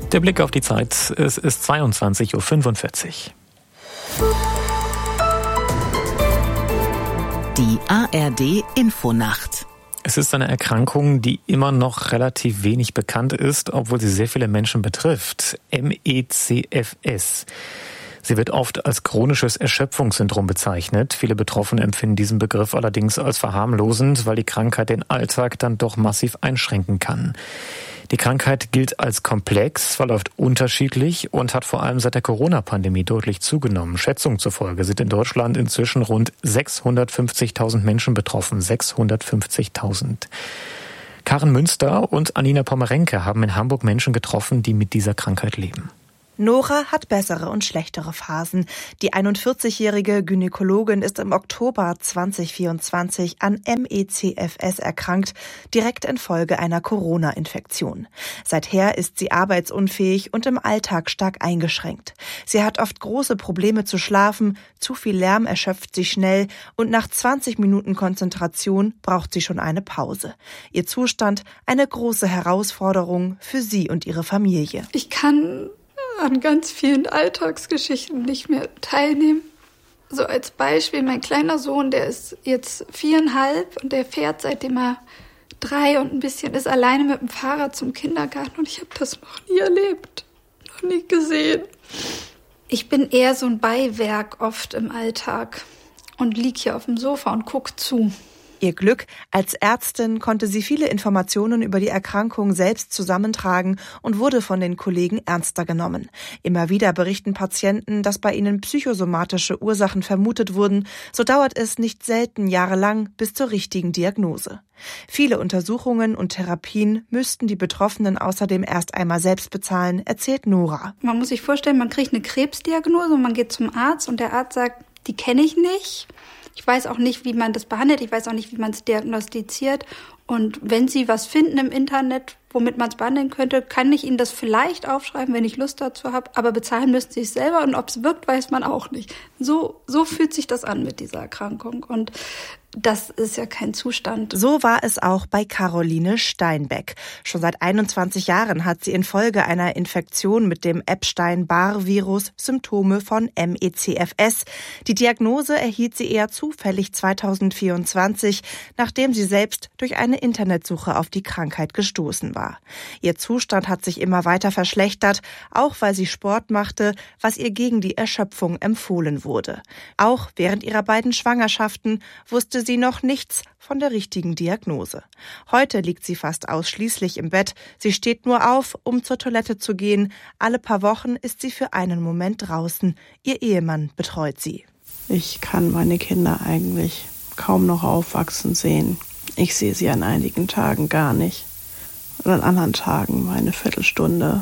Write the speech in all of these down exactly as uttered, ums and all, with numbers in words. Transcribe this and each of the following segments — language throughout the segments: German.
Der Blick auf die Zeit, es ist zweiundzwanzig Uhr fünfundvierzig. Die A R D-Infonacht. Es ist eine Erkrankung, die immer noch relativ wenig bekannt ist, obwohl sie sehr viele Menschen betrifft. M E C F S. Sie wird oft als chronisches Erschöpfungssyndrom bezeichnet. Viele Betroffene empfinden diesen Begriff allerdings als verharmlosend, weil die Krankheit den Alltag dann doch massiv einschränken kann. Die Krankheit gilt als komplex, verläuft unterschiedlich und hat vor allem seit der Corona-Pandemie deutlich zugenommen. Schätzungen zufolge sind in Deutschland inzwischen rund sechshundertfünfzigtausend Menschen betroffen. sechshundertfünfzigtausend. Karen Münster und Anina Pomerenke haben in Hamburg Menschen getroffen, die mit dieser Krankheit leben. Nora hat bessere und schlechtere Phasen. Die einundvierzigjährige Gynäkologin ist im Oktober zweitausendvierundzwanzig an M E C F S erkrankt, direkt infolge einer Corona-Infektion. Seither ist sie arbeitsunfähig und im Alltag stark eingeschränkt. Sie hat oft große Probleme zu schlafen, zu viel Lärm erschöpft sie schnell und nach zwanzig Minuten Konzentration braucht sie schon eine Pause. Ihr Zustand eine große Herausforderung für sie und ihre Familie. Ich kann an ganz vielen Alltagsgeschichten nicht mehr teilnehmen. So als Beispiel, mein kleiner Sohn, der ist jetzt viereinhalb und der fährt, seitdem er drei und ein bisschen ist, alleine mit dem Fahrrad zum Kindergarten und ich habe das noch nie erlebt, noch nie gesehen. Ich bin eher so ein Beiwerk oft im Alltag und lieg hier auf dem Sofa und guck zu. Ihr Glück, als Ärztin konnte sie viele Informationen über die Erkrankung selbst zusammentragen und wurde von den Kollegen ernster genommen. Immer wieder berichten Patienten, dass bei ihnen psychosomatische Ursachen vermutet wurden. So dauert es nicht selten jahrelang bis zur richtigen Diagnose. Viele Untersuchungen und Therapien müssten die Betroffenen außerdem erst einmal selbst bezahlen, erzählt Nora. Man muss sich vorstellen, man kriegt eine Krebsdiagnose und man geht zum Arzt und der Arzt sagt, die kenne ich nicht. Ich weiß auch nicht, wie man das behandelt. Ich weiß auch nicht, wie man es diagnostiziert. Und wenn Sie was finden im Internet, womit man es behandeln könnte, kann ich Ihnen das vielleicht aufschreiben, wenn ich Lust dazu habe. Aber bezahlen müssen Sie es selber. Und ob es wirkt, weiß man auch nicht. So, so fühlt sich das an mit dieser Erkrankung. Und das ist ja kein Zustand. So war es auch bei Caroline Steinbeck. Schon seit einundzwanzig Jahren hat sie infolge einer Infektion mit dem Epstein-Barr-Virus Symptome von M E C F S. Die Diagnose erhielt sie eher zufällig zweitausendvierundzwanzig, nachdem sie selbst durch eine Internetsuche auf die Krankheit gestoßen war. Ihr Zustand hat sich immer weiter verschlechtert, auch weil sie Sport machte, was ihr gegen die Erschöpfung empfohlen wurde. Auch während ihrer beiden Schwangerschaften wusste sie noch nichts von der richtigen Diagnose. Heute liegt sie fast ausschließlich im Bett. Sie steht nur auf, um zur Toilette zu gehen. Alle paar Wochen ist sie für einen Moment draußen. Ihr Ehemann betreut sie. Ich kann meine Kinder eigentlich kaum noch aufwachsen sehen. Ich sehe sie an einigen Tagen gar nicht. Und an anderen Tagen mal eine Viertelstunde.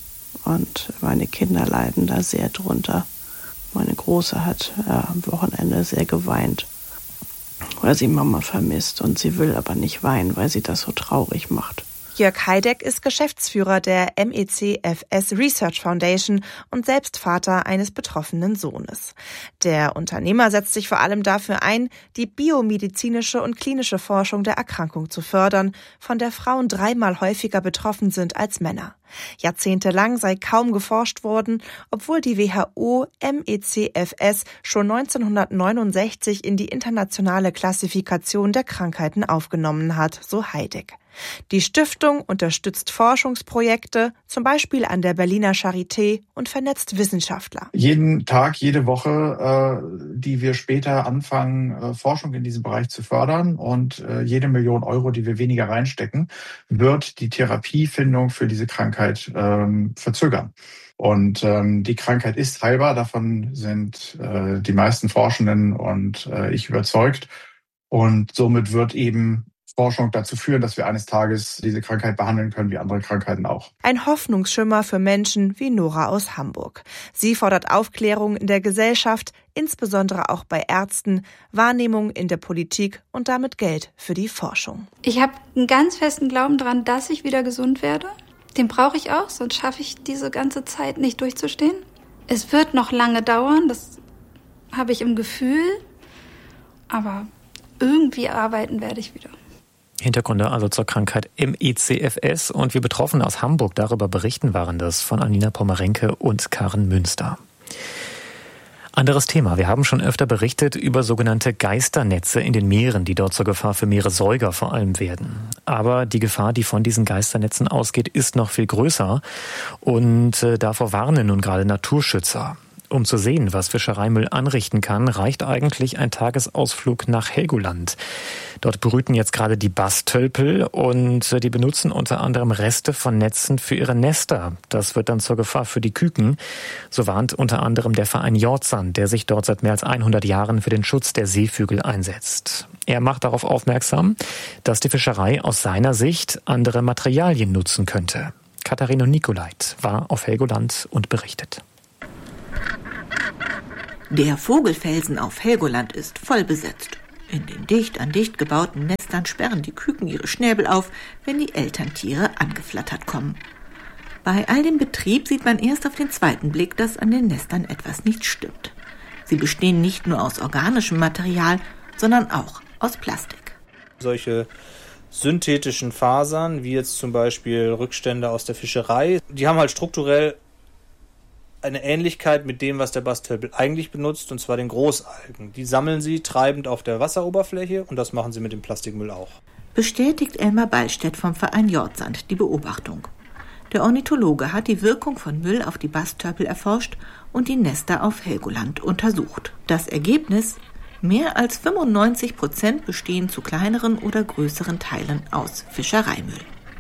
Und meine Kinder leiden da sehr drunter. Meine Große hat äh, am Wochenende sehr geweint, weil sie Mama vermisst und sie will aber nicht weinen, weil sie das so traurig macht. Jörg Heideck ist Geschäftsführer der M E C F S Research Foundation und selbst Vater eines betroffenen Sohnes. Der Unternehmer setzt sich vor allem dafür ein, die biomedizinische und klinische Forschung der Erkrankung zu fördern, von der Frauen dreimal häufiger betroffen sind als Männer. Jahrzehntelang sei kaum geforscht worden, obwohl die W H O M E C F S schon neunzehnhundertneunundsechzig in die internationale Klassifikation der Krankheiten aufgenommen hat, so Heideck. Die Stiftung unterstützt Forschungsprojekte, zum Beispiel an der Berliner Charité, und vernetzt Wissenschaftler. Jeden Tag, jede Woche, äh, die wir später anfangen, äh, Forschung in diesem Bereich zu fördern und äh, jede Million Euro, die wir weniger reinstecken, wird die Therapiefindung für diese Krankheit ähm, verzögern. Und ähm, die Krankheit ist heilbar, davon sind äh, die meisten Forschenden und äh, ich überzeugt. Und somit wird eben Forschung dazu führen, dass wir eines Tages diese Krankheit behandeln können, wie andere Krankheiten auch. Ein Hoffnungsschimmer für Menschen wie Nora aus Hamburg. Sie fordert Aufklärung in der Gesellschaft, insbesondere auch bei Ärzten, Wahrnehmung in der Politik und damit Geld für die Forschung. Ich habe einen ganz festen Glauben daran, dass ich wieder gesund werde. Den brauche ich auch, sonst schaffe ich diese ganze Zeit nicht durchzustehen. Es wird noch lange dauern, das habe ich im Gefühl, aber irgendwie arbeiten werde ich wieder. Hintergründe also zur Krankheit M E C F S und wir Betroffene aus Hamburg darüber berichten, waren das von Anina Pommerenke und Karen Münster. Anderes Thema. Wir haben schon öfter berichtet über sogenannte Geisternetze in den Meeren, die dort zur Gefahr für Meeressäuger vor allem werden. Aber die Gefahr, die von diesen Geisternetzen ausgeht, ist noch viel größer. Und äh, davor warnen nun gerade Naturschützer. Um zu sehen, was Fischereimüll anrichten kann, reicht eigentlich ein Tagesausflug nach Helgoland. Dort brüten jetzt gerade die Bastölpel und die benutzen unter anderem Reste von Netzen für ihre Nester. Das wird dann zur Gefahr für die Küken. So warnt unter anderem der Verein Jordsand, der sich dort seit mehr als hundert Jahren für den Schutz der Seevögel einsetzt. Er macht darauf aufmerksam, dass die Fischerei aus seiner Sicht andere Materialien nutzen könnte. Katharina Nikolait war auf Helgoland und berichtet. Der Vogelfelsen auf Helgoland ist voll besetzt. In den dicht an dicht gebauten Nestern sperren die Küken ihre Schnäbel auf, wenn die Elterntiere angeflattert kommen. Bei all dem Betrieb sieht man erst auf den zweiten Blick, dass an den Nestern etwas nicht stimmt. Sie bestehen nicht nur aus organischem Material, sondern auch aus Plastik. Solche synthetischen Fasern, wie jetzt zum Beispiel Rückstände aus der Fischerei, die haben halt strukturell eine Ähnlichkeit mit dem, was der Bastölpel eigentlich benutzt, und zwar den Großalgen. Die sammeln sie treibend auf der Wasseroberfläche und das machen sie mit dem Plastikmüll auch. Bestätigt Elmar Ballstedt vom Verein Jordsand die Beobachtung. Der Ornithologe hat die Wirkung von Müll auf die Bastölpel erforscht und die Nester auf Helgoland untersucht. Das Ergebnis: mehr als fünfundneunzig Prozent bestehen zu kleineren oder größeren Teilen aus Fischereimüll.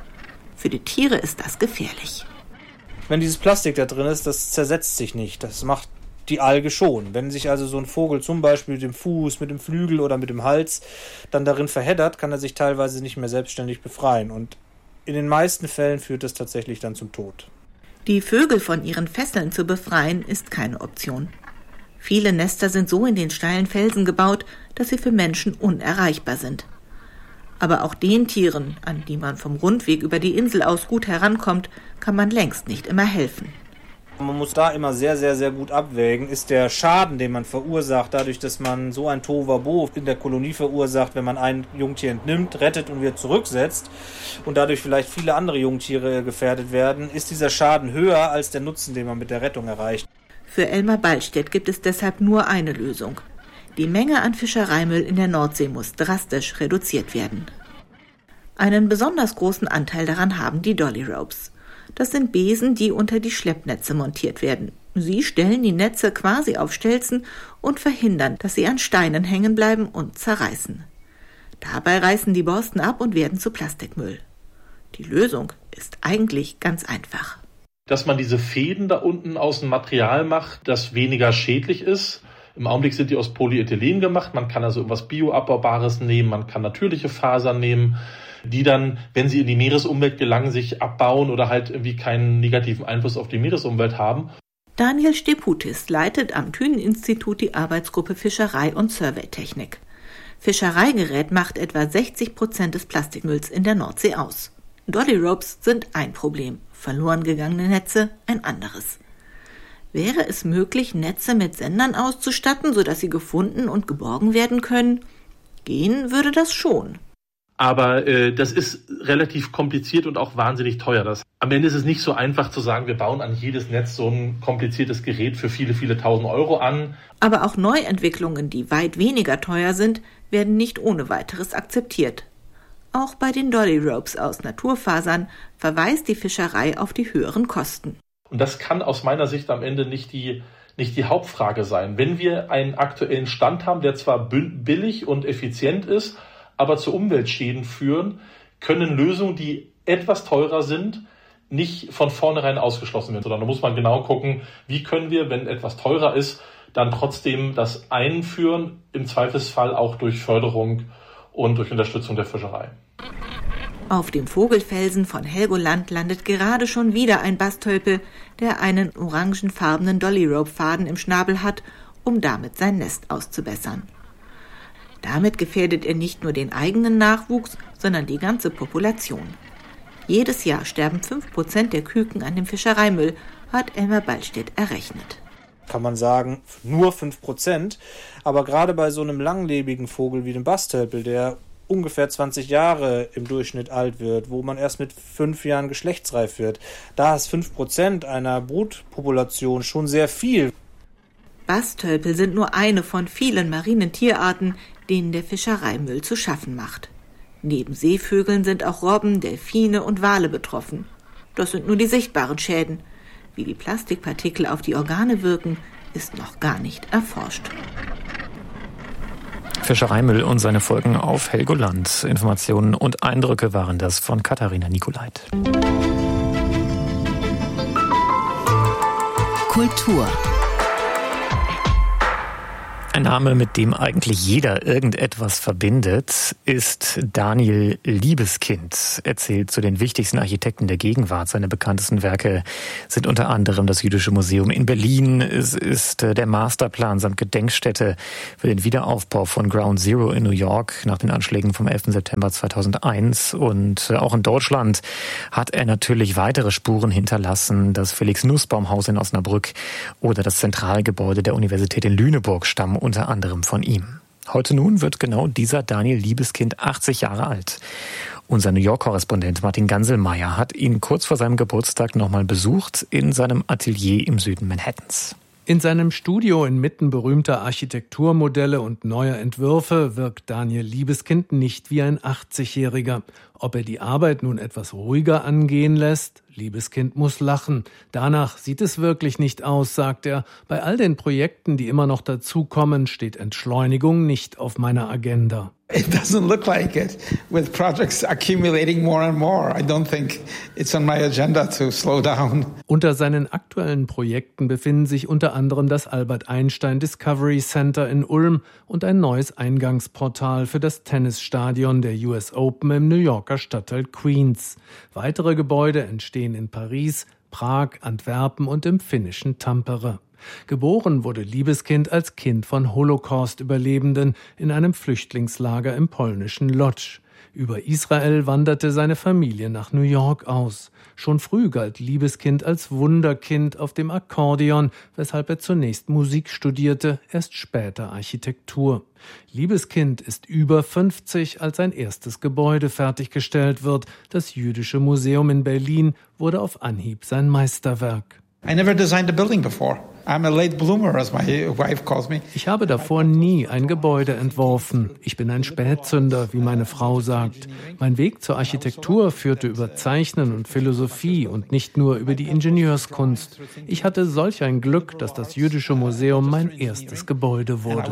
Für die Tiere ist das gefährlich. Wenn dieses Plastik da drin ist, das zersetzt sich nicht. Das macht die Alge schon. Wenn sich also so ein Vogel zum Beispiel mit dem Fuß, mit dem Flügel oder mit dem Hals dann darin verheddert, kann er sich teilweise nicht mehr selbstständig befreien. Und in den meisten Fällen führt das tatsächlich dann zum Tod. Die Vögel von ihren Fesseln zu befreien, ist keine Option. Viele Nester sind so in den steilen Felsen gebaut, dass sie für Menschen unerreichbar sind. Aber auch den Tieren, an die man vom Rundweg über die Insel aus gut herankommt, kann man längst nicht immer helfen. Man muss da immer sehr, sehr, sehr gut abwägen. Ist der Schaden, den man verursacht, dadurch, dass man so ein Tohuwabohu in der Kolonie verursacht, wenn man ein Jungtier entnimmt, rettet und wieder zurücksetzt und dadurch vielleicht viele andere Jungtiere gefährdet werden, ist dieser Schaden höher als der Nutzen, den man mit der Rettung erreicht. Für Elmar Ballstedt gibt es deshalb nur eine Lösung. Die Menge an Fischereimüll in der Nordsee muss drastisch reduziert werden. Einen besonders großen Anteil daran haben die Dolly Ropes. Das sind Besen, die unter die Schleppnetze montiert werden. Sie stellen die Netze quasi auf Stelzen und verhindern, dass sie an Steinen hängen bleiben und zerreißen. Dabei reißen die Borsten ab und werden zu Plastikmüll. Die Lösung ist eigentlich ganz einfach. Dass man diese Fäden da unten aus dem Material macht, das weniger schädlich ist. Im Augenblick sind die aus Polyethylen gemacht. Man kann also irgendwas Bioabbaubares nehmen, man kann natürliche Fasern nehmen, die dann, wenn sie in die Meeresumwelt gelangen, sich abbauen oder halt irgendwie keinen negativen Einfluss auf die Meeresumwelt haben. Daniel Steputis leitet am Thünen-Institut die Arbeitsgruppe Fischerei und Surveytechnik. Fischereigerät macht etwa sechzig Prozent des Plastikmülls in der Nordsee aus. Dolly Ropes sind ein Problem, verloren gegangene Netze ein anderes. Wäre es möglich, Netze mit Sendern auszustatten, sodass sie gefunden und geborgen werden können? Gehen würde das schon. Aber äh, das ist relativ kompliziert und auch wahnsinnig teuer. Das, am Ende ist es nicht so einfach zu sagen, wir bauen an jedes Netz so ein kompliziertes Gerät für viele, viele tausend Euro an. Aber auch Neuentwicklungen, die weit weniger teuer sind, werden nicht ohne weiteres akzeptiert. Auch bei den Dolly Ropes aus Naturfasern verweist die Fischerei auf die höheren Kosten. Und das kann aus meiner Sicht am Ende nicht die, nicht die Hauptfrage sein. Wenn wir einen aktuellen Stand haben, der zwar billig und effizient ist, aber zu Umweltschäden führen, können Lösungen, die etwas teurer sind, nicht von vornherein ausgeschlossen werden. Sondern da muss man genau gucken, wie können wir, wenn etwas teurer ist, dann trotzdem das einführen, im Zweifelsfall auch durch Förderung und durch Unterstützung der Fischerei. Auf dem Vogelfelsen von Helgoland landet gerade schon wieder ein Bastölpel, der einen orangenfarbenen Dolly-Rope-Faden im Schnabel hat, um damit sein Nest auszubessern. Damit gefährdet er nicht nur den eigenen Nachwuchs, sondern die ganze Population. Jedes Jahr sterben fünf Prozent der Küken an dem Fischereimüll, hat Elmar Ballstedt errechnet. Kann man sagen, nur fünf Prozent. Aber gerade bei so einem langlebigen Vogel wie dem Bastölpel, der ungefähr zwanzig Jahre im Durchschnitt alt wird, wo man erst mit fünf Jahren geschlechtsreif wird. Da ist fünf Prozent einer Brutpopulation schon sehr viel. Bastölpel sind nur eine von vielen marinen Tierarten, denen der Fischereimüll zu schaffen macht. Neben Seevögeln sind auch Robben, Delfine und Wale betroffen. Das sind nur die sichtbaren Schäden. Wie die Plastikpartikel auf die Organe wirken, ist noch gar nicht erforscht. Fischereimüll und seine Folgen auf Helgoland. Informationen und Eindrücke waren das von Katharina Nicolait. Kultur. Ein Name, mit dem eigentlich jeder irgendetwas verbindet, ist Daniel Libeskind. Er zählt zu den wichtigsten Architekten der Gegenwart. Seine bekanntesten Werke sind unter anderem das Jüdische Museum in Berlin. Es ist der Masterplan samt Gedenkstätte für den Wiederaufbau von Ground Zero in New York nach den Anschlägen vom elften September zweitausendeins. Und auch in Deutschland hat er natürlich weitere Spuren hinterlassen. Das Felix-Nussbaum-Haus in Osnabrück oder das Zentralgebäude der Universität in Lüneburg stammen unter anderem von ihm. Heute nun wird genau dieser Daniel Libeskind achtzig Jahre alt. Unser New York-Korrespondent Martin Ganselmeier hat ihn kurz vor seinem Geburtstag nochmal besucht in seinem Atelier im Süden Manhattans. In seinem Studio inmitten berühmter Architekturmodelle und neuer Entwürfe wirkt Daniel Libeskind nicht wie ein achtzigjähriger. Ob er die Arbeit nun etwas ruhiger angehen lässt? Libeskind muss lachen. Danach sieht es wirklich nicht aus, sagt er. Bei all den Projekten, die immer noch dazukommen, steht Entschleunigung nicht auf meiner Agenda. It doesn't look like it. With projects accumulating more and more, I don't think it's on my agenda to slow down. Unter seinen aktuellen Projekten befinden sich unter anderem das Albert Einstein Discovery Center in Ulm und ein neues Eingangsportal für das Tennisstadion der U S Open im New Yorker Stadtteil Queens. Weitere Gebäude entstehen in Paris, Prag, Antwerpen und im finnischen Tampere. Geboren wurde Libeskind als Kind von Holocaust-Überlebenden in einem Flüchtlingslager im polnischen Lodz. Über Israel wanderte seine Familie nach New York aus. Schon früh galt Libeskind als Wunderkind auf dem Akkordeon, weshalb er zunächst Musik studierte, erst später Architektur. Libeskind ist über fünfzig, als sein erstes Gebäude fertiggestellt wird. Das Jüdische Museum in Berlin wurde auf Anhieb sein Meisterwerk. I never designed a building before. I'm a late bloomer, as my wife calls me. Ich habe davor nie ein Gebäude entworfen. Ich bin ein Spätzünder, wie meine Frau sagt. Mein Weg zur Architektur führte über Zeichnen und Philosophie und nicht nur über die Ingenieurskunst. Ich hatte solch ein Glück, dass das Jüdische Museum mein erstes Gebäude wurde.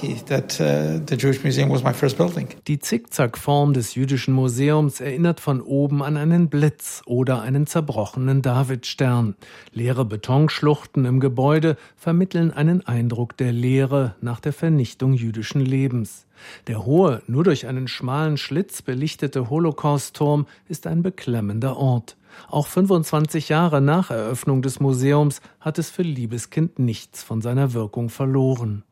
Die Zickzackform des Jüdischen Museums erinnert von oben an einen Blitz oder einen zerbrochenen Davidstern. Leere Betonschluchten im Gebäude vermitteln einen Eindruck der Leere nach der Vernichtung jüdischen Lebens. Der hohe, nur durch einen schmalen Schlitz belichtete Holocaust-Turm ist ein beklemmender Ort. Auch fünfundzwanzig Jahre nach Eröffnung des Museums hat es für Libeskind nichts von seiner Wirkung verloren.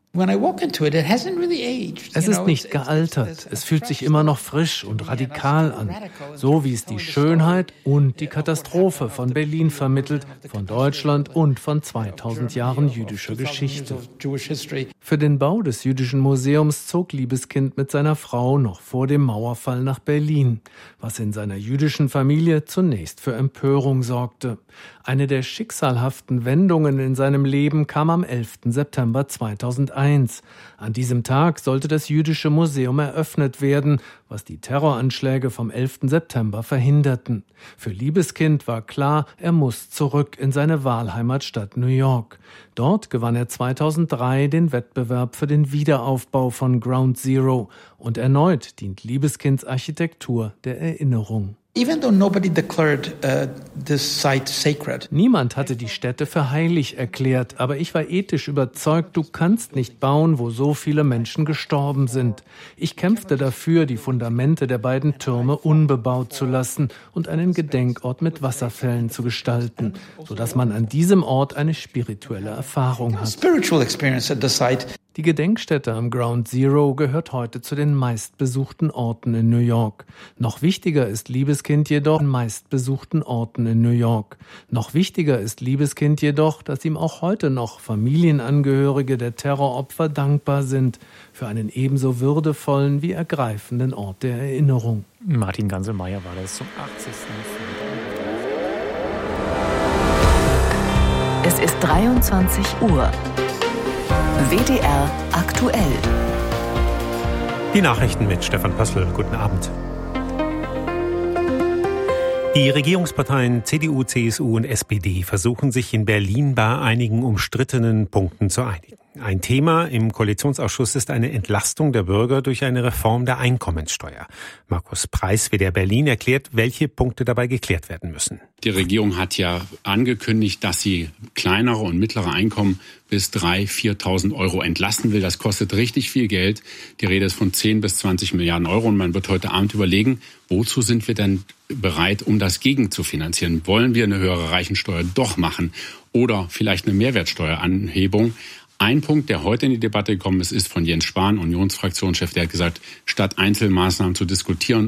Es ist nicht gealtert, es fühlt sich immer noch frisch und radikal an, so wie es die Schönheit und die Katastrophe von Berlin vermittelt, von Deutschland und von zweitausend Jahren jüdischer Geschichte. Für den Bau des Jüdischen Museums zog Libeskind mit seiner Frau noch vor dem Mauerfall nach Berlin, was in seiner jüdischen Familie zunächst für Empörung sorgte. Eine der schicksalhaften Wendungen in seinem Leben kam am elften September zweitausendeins. An diesem Tag sollte das Jüdische Museum eröffnet werden, was die Terroranschläge vom elften September verhinderten. Für Libeskind war klar, er muss zurück in seine Wahlheimatstadt New York. Dort gewann er zweitausenddrei den Wettbewerb für den Wiederaufbau von Ground Zero und erneut dient Libeskinds Architektur der Erinnerung. Even though nobody declared uh, this site sacred. Niemand hatte die Stätte für heilig erklärt, aber ich war ethisch überzeugt, du kannst nicht bauen, wo so viele Menschen gestorben sind. Ich kämpfte dafür, die Fundamente der beiden Türme unbebaut zu lassen und einen Gedenkort mit Wasserfällen zu gestalten, sodass man an diesem Ort eine spirituelle Erfahrung hat. Spiritual experience at the site. Die Gedenkstätte am Ground Zero gehört heute zu den meistbesuchten Orten in New York. Noch wichtiger ist Libeskind jedoch, den meistbesuchten Orten in New York. Noch wichtiger ist Liebeskind jedoch, dass ihm auch heute noch Familienangehörige der Terroropfer dankbar sind für einen ebenso würdevollen wie ergreifenden Ort der Erinnerung. Martin Ganselmeier war das zum achtzigsten Es ist dreiundzwanzig Uhr. W D R aktuell. Die Nachrichten mit Stefan Pössl. Guten Abend. Die Regierungsparteien C D U, C S U und S P D versuchen sich in Berlin bei einigen umstrittenen Punkten zu einigen. Ein Thema im Koalitionsausschuss ist eine Entlastung der Bürger durch eine Reform der Einkommenssteuer. Markus Preis, W D R Berlin, erklärt, welche Punkte dabei geklärt werden müssen. Die Regierung hat ja angekündigt, dass sie kleinere und mittlere Einkommen bis dreitausend, viertausend Euro entlasten will. Das kostet richtig viel Geld. Die Rede ist von zehn bis zwanzig Milliarden Euro. Und man wird heute Abend überlegen, wozu sind wir denn bereit, um das gegen zu finanzieren? Wollen wir eine höhere Reichensteuer doch machen oder vielleicht eine Mehrwertsteueranhebung? Ein Punkt, der heute in die Debatte gekommen ist, ist von Jens Spahn, Unionsfraktionschef, der hat gesagt, statt Einzelmaßnahmen zu diskutieren,